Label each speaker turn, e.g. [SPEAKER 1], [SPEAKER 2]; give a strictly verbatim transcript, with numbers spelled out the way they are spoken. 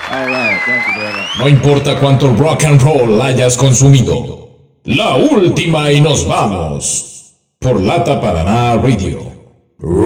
[SPEAKER 1] All right, thank you very much.
[SPEAKER 2] No importa cuánto rock and roll hayas consumido. La última y nos vamos. Por Lata Paraná Radio.